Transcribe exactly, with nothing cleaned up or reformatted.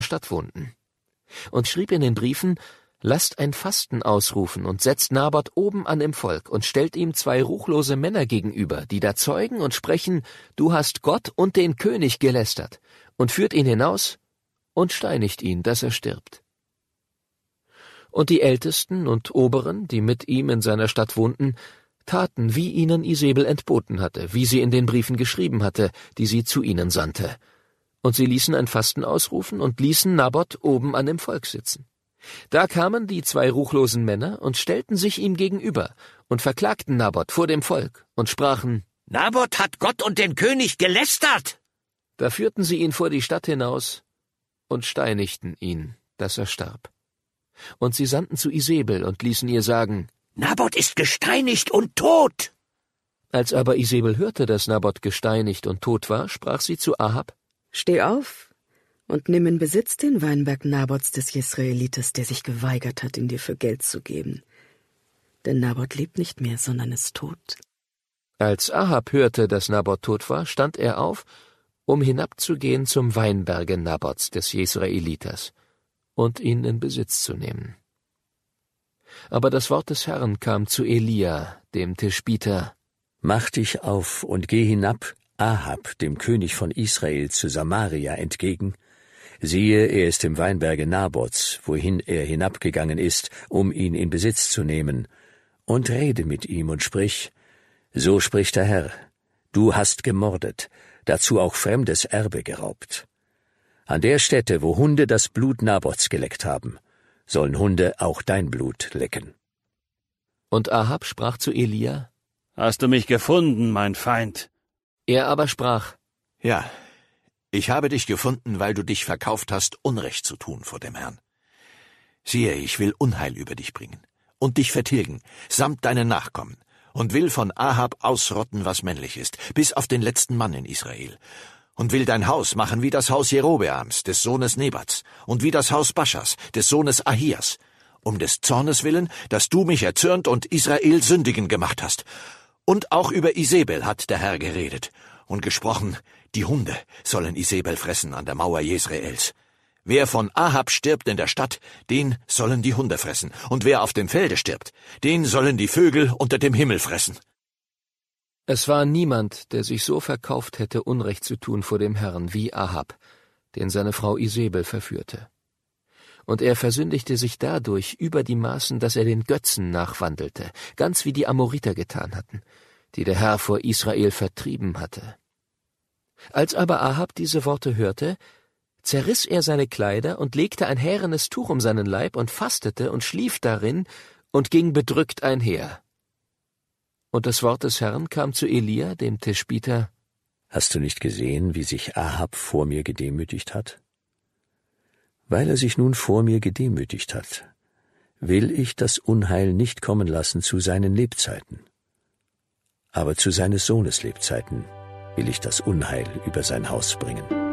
Stadt wohnten. Und schrieb in den Briefen: »Lasst ein Fasten ausrufen und setzt Nabot oben an im Volk und stellt ihm zwei ruchlose Männer gegenüber, die da zeugen und sprechen: Du hast Gott und den König gelästert, und führt ihn hinaus und steinigt ihn, dass er stirbt.« Und die Ältesten und Oberen, die mit ihm in seiner Stadt wohnten, taten, wie ihnen Isebel entboten hatte, wie sie in den Briefen geschrieben hatte, die sie zu ihnen sandte. Und sie ließen ein Fasten ausrufen und ließen Nabot oben an dem Volk sitzen. Da kamen die zwei ruchlosen Männer und stellten sich ihm gegenüber und verklagten Nabot vor dem Volk und sprachen: Nabot hat Gott und den König gelästert. Da führten sie ihn vor die Stadt hinaus und steinigten ihn, dass er starb. Und sie sandten zu Isebel und ließen ihr sagen: Nabot ist gesteinigt und tot. Als aber Isebel hörte, dass Nabot gesteinigt und tot war, sprach sie zu Ahab: Steh auf und nimm in Besitz den Weinberg Nabots des Jesraelites, der sich geweigert hat, ihn dir für Geld zu geben. Denn Nabot lebt nicht mehr, sondern ist tot. Als Ahab hörte, dass Nabot tot war, stand er auf, um hinabzugehen zum Weinberge Nabots des Jesraeliters und ihn in Besitz zu nehmen. Aber das Wort des Herrn kam zu Elia, dem Tischbiter: Mach dich auf und geh hinab Ahab, dem König von Israel, zu Samaria entgegen. Siehe, er ist im Weinberge Nabots, wohin er hinabgegangen ist, um ihn in Besitz zu nehmen. Und rede mit ihm und sprich: So spricht der Herr, du hast gemordet, dazu auch fremdes Erbe geraubt. An der Stätte, wo Hunde das Blut Nabots geleckt haben, sollen Hunde auch dein Blut lecken. Und Ahab sprach zu Elia: Hast du mich gefunden, mein Feind? Er aber sprach: Ja, ich habe dich gefunden, weil du dich verkauft hast, Unrecht zu tun vor dem Herrn. Siehe, ich will Unheil über dich bringen und dich vertilgen, samt deinen Nachkommen, und will von Ahab ausrotten, was männlich ist, bis auf den letzten Mann in Israel, und will dein Haus machen wie das Haus Jerobeams, des Sohnes Nebats, und wie das Haus Baschas, des Sohnes Ahias, um des Zornes willen, dass du mich erzürnt und Israel sündigen gemacht hast. Und auch über Isebel hat der Herr geredet und gesprochen: Die Hunde sollen Isebel fressen an der Mauer Jesraels. Wer von Ahab stirbt in der Stadt, den sollen die Hunde fressen, und wer auf dem Felde stirbt, den sollen die Vögel unter dem Himmel fressen. Es war niemand, der sich so verkauft hätte, Unrecht zu tun vor dem Herrn, wie Ahab, den seine Frau Isebel verführte. Und er versündigte sich dadurch über die Maßen, dass er den Götzen nachwandelte, ganz wie die Amoriter getan hatten, die der Herr vor Israel vertrieben hatte. Als aber Ahab diese Worte hörte, zerriss er seine Kleider und legte ein härenes Tuch um seinen Leib und fastete und schlief darin und ging bedrückt einher. Und das Wort des Herrn kam zu Elia, dem Tischbiter: Hast du nicht gesehen, wie sich Ahab vor mir gedemütigt hat? Weil er sich nun vor mir gedemütigt hat, will ich das Unheil nicht kommen lassen zu seinen Lebzeiten. Aber zu seines Sohnes Lebzeiten will ich das Unheil über sein Haus bringen.